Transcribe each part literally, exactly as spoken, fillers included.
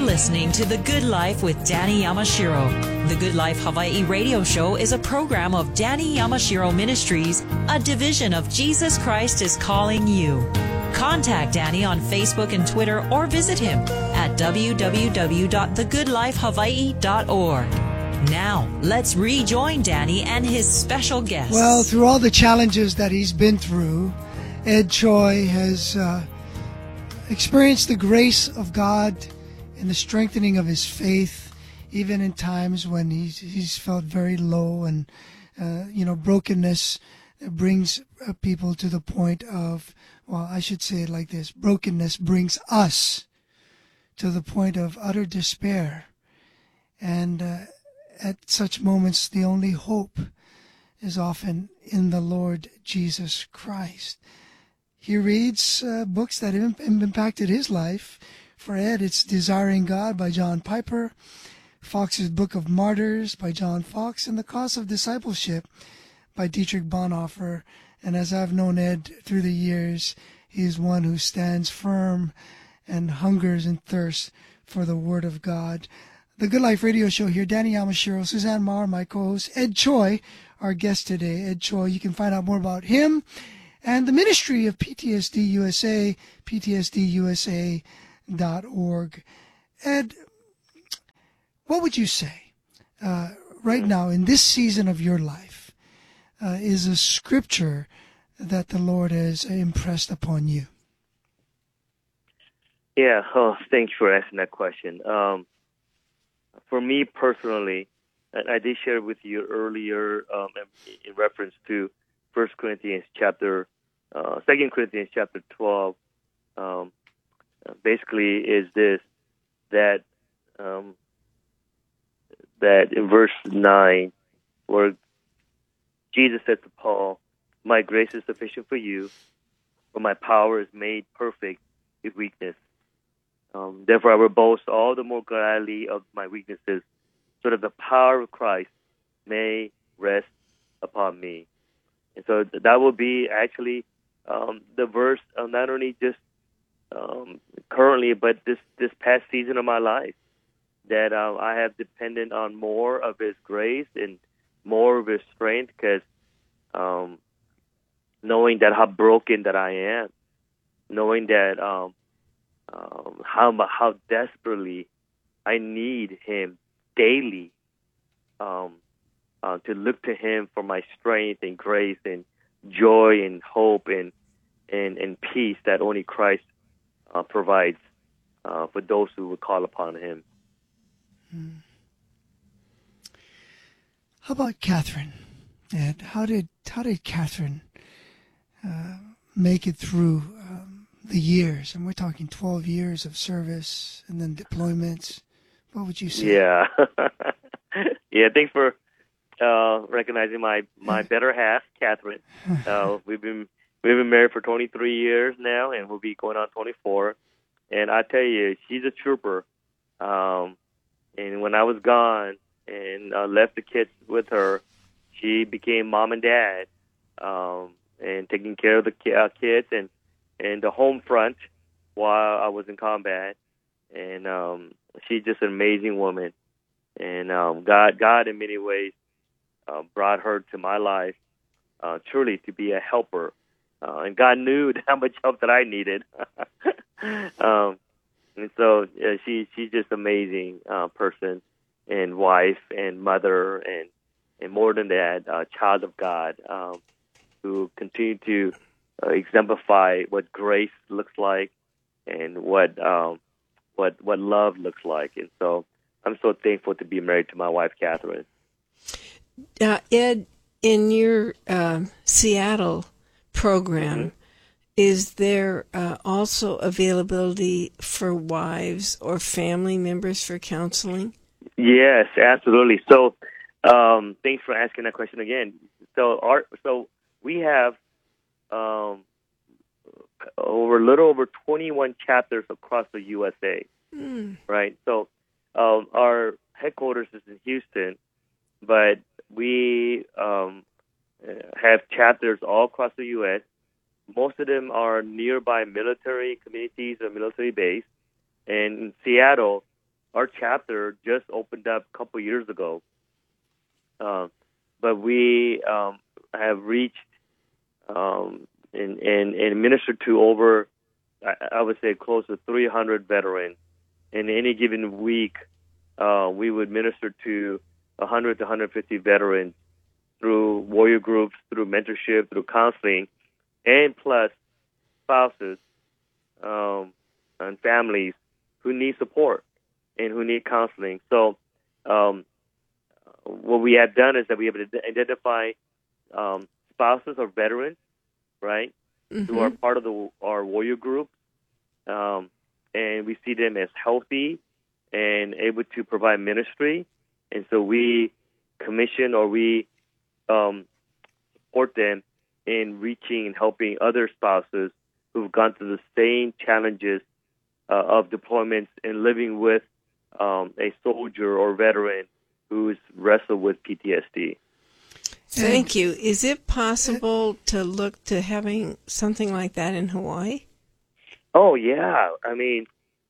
listening to The Good Life with Danny Yamashiro. The Good Life Hawaii radio show is a program of Danny Yamashiro Ministries, a division of Jesus Christ is Calling You. Contact Danny on Facebook and Twitter or visit him at w w w dot the good life hawaii dot org. Now, let's rejoin Danny and his special guest. Well, through all the challenges that he's been through, Ed Choi has uh, experienced the grace of God and the strengthening of his faith, even in times when he's, he's felt very low and, uh, you know, brokenness brings uh, people to the point of, well, I should say it like this, brokenness brings us to the point of utter despair. And uh, at such moments, the only hope is often in the Lord Jesus Christ. He reads uh, books that have impacted his life. For Ed, it's Desiring God by John Piper, Fox's Book of Martyrs by John Fox, and The Cost of Discipleship by Dietrich Bonhoeffer. And as I've known Ed through the years, he is one who stands firm and hungers and thirsts for the Word of God. The Good Life Radio Show here, Danny Yamashiro, Suzanne Maher, my co-host, Ed Choi, our guest today. Ed Choi, you can find out more about him and the ministry of P T S D U S A, P T S D U S A dot org. Ed, what would you say uh, right now in this season of your life uh, is a scripture that the Lord has impressed upon you? Yeah, oh, thanks for asking that question. Um, for me personally, and I did share with you earlier um, in reference to First Corinthians chapter, uh, Second Corinthians chapter twelve, um, basically is this, that um, that in verse nine, where Jesus said to Paul, "My grace is sufficient for you, for my power is made perfect in weakness. Um, therefore I will boast all the more gladly of my weaknesses, so that the power of Christ may rest upon me." And so that will be actually um, the verse, uh, not only just um, currently, but this, this past season of my life, that uh, I have depended on more of His grace and more of His strength, because um, knowing that how broken that I am, knowing that um, um, how how desperately I need Him daily, um, uh, to look to Him for my strength and grace and joy and hope and and, and peace that only Christ uh, provides uh, for those who would call upon Him. Hmm. How about Catherine? Ed, how did how did Catherine uh, make it through um, the years? And we're talking twelve years of service and then deployments. What would you say? Yeah, yeah. Thanks for uh, recognizing my, my better half, Catherine. Uh, we've been we've been married for twenty-three years now, and we'll be going on twenty-four. And I tell you, she's a trooper. Um, and when I was gone and uh, left the kids with her, she became mom and dad, um, and taking care of the ki- uh, kids and, and the home front while I was in combat. And um, she's just an amazing woman. And um, God, God, in many ways, uh, brought her to my life, uh, truly to be a helper. Uh, and God knew how much help that I needed. um, and so uh, she she's just an amazing uh, person and wife and mother and, and more than that, uh, child of God, um, who continue to uh, exemplify what grace looks like and what um, what what love looks like. And so I'm so thankful to be married to my wife, Catherine. Uh, Ed, in your uh, Seattle program, mm-hmm. is there uh, also availability for wives or family members for counseling? Yes, absolutely. So um, thanks for asking that question again. So our so we have um, over a little over twenty-one chapters across the U S A, mm. right? So um, our headquarters is in Houston, but we um, have chapters all across the U S. Most of them are nearby military communities or military base. And in Seattle, our chapter just opened up a couple years ago, uh, but we um, have reached um, and, and, and ministered to over, I, I would say, close to three hundred veterans. In any given week, uh, we would minister to one hundred to one hundred fifty veterans through warrior groups, through mentorship, through counseling, and plus spouses um, and families who need support and who need counseling. So um, what we have done is that we have identified um, spouses or veterans, right, mm-hmm. who are part of the, our warrior group, um, and we see them as healthy and able to provide ministry. And so we commission or we um, support them in reaching and helping other spouses who've gone through the same challenges uh, of deployments and living with um, a soldier or veteran who's wrestled with P T S D. Thank you. Is it possible to look to having something like that in Hawaii? Oh, yeah. I mean,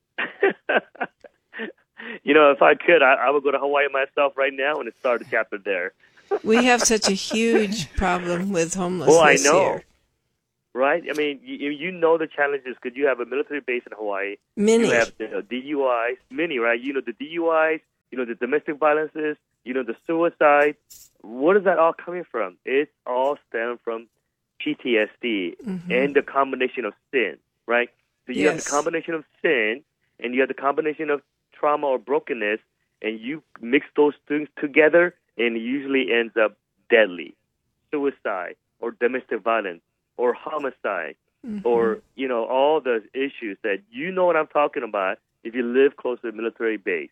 you know, if I could, I, I would go to Hawaii myself right now and start a chapter there. We have such a huge problem with homelessness Oh, I know. here. Right? I mean, you, you know the challenges because you have a military base in Hawaii. Many. You have the D U Is. Many, right? You know the D U Is, you know the domestic violences, you know the suicide. What is that all coming from? It's all stemmed from P T S D mm-hmm. and the combination of sin, right? So you yes. have the combination of sin and you have the combination of trauma or brokenness, and you mix those things together, and it usually ends up deadly. Suicide or domestic violence or homicide mm-hmm. or, you know, all the issues that you know what I'm talking about if you live close to a military base.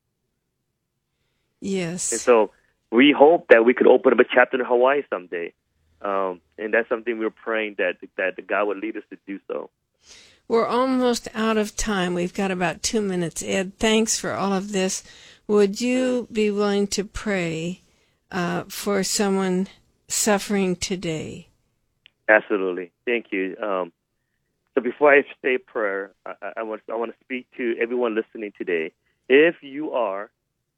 Yes. And so we hope that we could open up a chapter in Hawaii someday. Um, and that's something we're praying that, that God would lead us to do so. We're almost out of time. We've got about two minutes. Ed, thanks for all of this. Would you be willing to pray uh, for someone suffering today? Absolutely. Thank you. Um, so before I say prayer, I, I, want, I want to speak to everyone listening today. If you are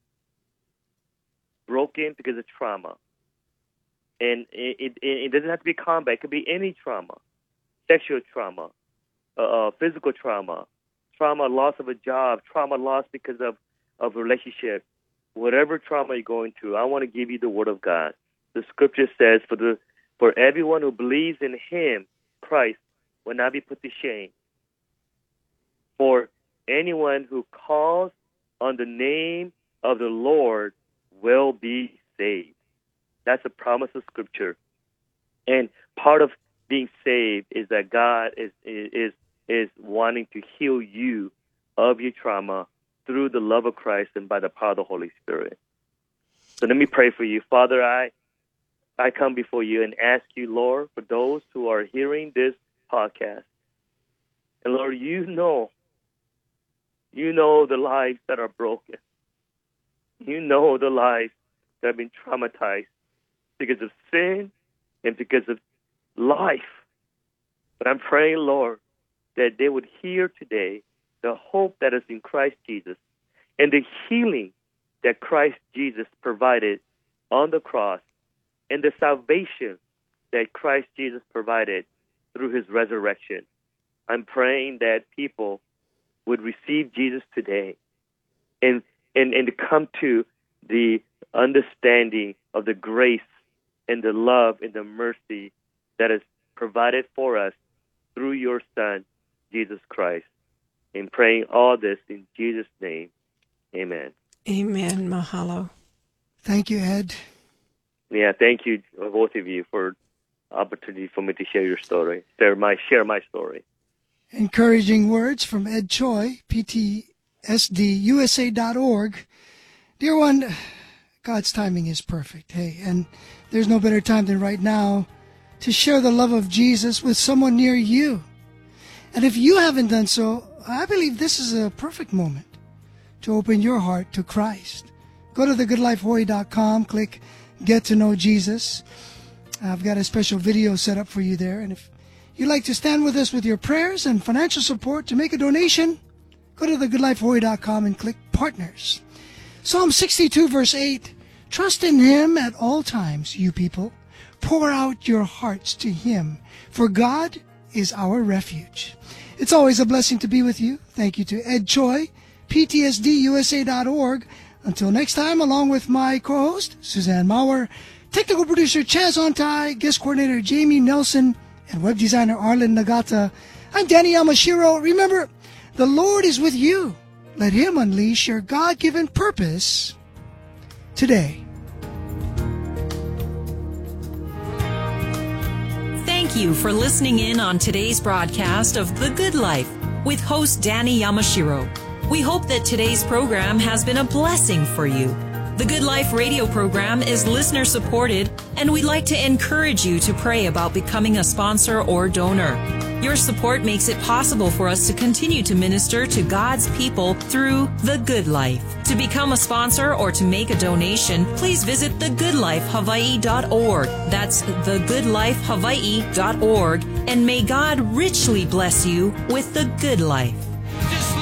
broken because of trauma, and it, it, it doesn't have to be combat, it could be any trauma, sexual trauma, uh, physical trauma, trauma, loss of a job, trauma loss because of, of relationship, whatever trauma you're going through, I want to give you the Word of God. The Scripture says, for the for everyone who believes in Him, Christ, will not be put to shame. For anyone who calls on the name of the Lord will be saved. That's a promise of Scripture. And part of being saved is that God is is is wanting to heal you of your trauma through the love of Christ and by the power of the Holy Spirit. So let me pray for you. Father, I I come before you and ask you, Lord, for those who are hearing this podcast. And Lord, you know, you know the lives that are broken. You know the lives that have been traumatized because of sin and because of life. But I'm praying, Lord, that they would hear today the hope that is in Christ Jesus and the healing that Christ Jesus provided on the cross and the salvation that Christ Jesus provided through his resurrection. I'm praying that people would receive Jesus today and, and, and to come to the understanding of the grace and the love and the mercy that is provided for us through your Son, Jesus Christ. In praying all this in Jesus' name, amen. Amen. Mahalo. Thank you, Ed. Yeah, thank you, both of you, for the opportunity for me to share your story, share my, share my story. Encouraging words from Ed Choi, P T S D U S A dot org. Dear one, God's timing is perfect, hey, and there's no better time than right now to share the love of Jesus with someone near you. And if you haven't done so, I believe this is a perfect moment to open your heart to Christ. Go to the good life hawaii dot com, click Get to Know Jesus. I've got a special video set up for you there, and if you'd like to stand with us with your prayers and financial support to make a donation, go to the good life hawaii dot com and click Partners. Psalm sixty-two, verse eight, trust in Him at all times, you people. Pour out your hearts to Him, for God is our refuge. It's always a blessing to be with you. Thank you to Ed Choi, P T S D U S A dot org. Until next time, along with my co-host, Suzanne Maurer, technical producer Chaz Ontai, guest coordinator Jamie Nelson, and web designer Arlen Nagata, I'm Danny Yamashiro. Remember, the Lord is with you. Let Him unleash your God-given purpose today. Thank you for listening in on today's broadcast of The Good Life with host Danny Yamashiro. We hope that today's program has been a blessing for you. The Good Life radio program is listener supported, and we'd like to encourage you to pray about becoming a sponsor or donor. Your support makes it possible for us to continue to minister to God's people through The Good Life. To become a sponsor or to make a donation, please visit the good life hawaii dot org. That's the good life hawaii dot org. And may God richly bless you with the good life.